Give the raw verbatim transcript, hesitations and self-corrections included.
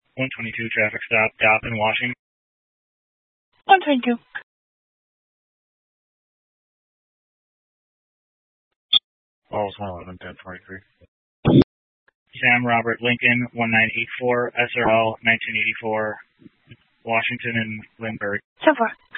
one twenty-two traffic stop, Dop in Washington. one twenty-two. Falls one eleven, ten forty-three. Sam Robert Lincoln, one nine eight four, S R L, nineteen eighty-four, Washington and Lindbergh. So far.